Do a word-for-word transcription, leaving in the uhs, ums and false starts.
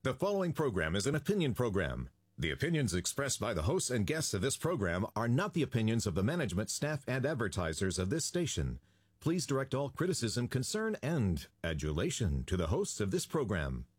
The following program is an opinion program. The opinions expressed by the hosts and guests of this program are not the opinions of the management, staff, and advertisers of this station. Please direct all criticism, concern, and adulation to the hosts of this program.